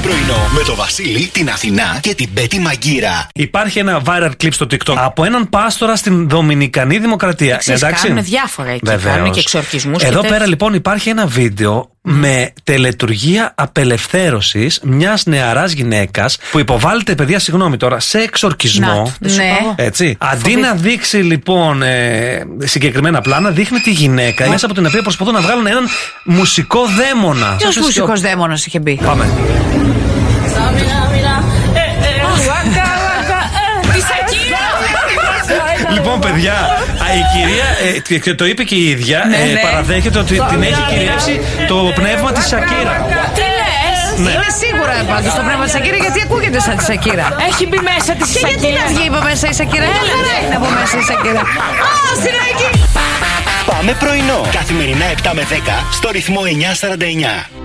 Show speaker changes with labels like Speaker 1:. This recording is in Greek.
Speaker 1: πρωινό με το Βασίλη, την Αθηνά και την Πέτη Μαγκύρα.
Speaker 2: Υπάρχει ένα viral clip στο TikTok από έναν πάστορα στην Δομινικανή Δημοκρατία.
Speaker 3: Εντάξει. Κάνουν διάφορα εκεί.
Speaker 2: Βεβαίως.
Speaker 3: Κάνουν και εξορκισμούς.
Speaker 2: Εδώ πέρα λοιπόν υπάρχει ένα βίντεο με τελετουργία απελευθέρωσης μιας νεαράς γυναίκας που υποβάλλεται, παιδιά, συγγνώμη τώρα, σε εξορκισμό.
Speaker 3: Ναι.
Speaker 2: Έτσι. Αντί να δείξει λοιπόν συγκεκριμένα πλάνα, δείχνει τη γυναίκα μέσα από την οποία προσπαθούν να βγάλουν έναν μουσικό δαίμονα.
Speaker 3: Ποιος μουσικός δαίμονας είχε μπει?
Speaker 2: Πάμε. Λοιπόν, παιδιά, η κυρία, και το είπε και η ίδια, παραδέχεται ότι την έχει κυριεύσει το πνεύμα της Σακύρα.
Speaker 3: Τι λες?
Speaker 2: Ναι.
Speaker 3: Είναι σίγουρα πάντως το πνεύμα της Σακύρα, γιατί ακούγεται σαν τη Σακύρα. Έχει μπει μέσα τη Σακύρα. Και γιατί να βγει από μέσα η Σακύρα? Έλα από μέσα η Σακύρα. Α, συνέχεια.
Speaker 1: Πάμε πρωινό. Καθημερινά 7 με 10 στο ρυθμό 949.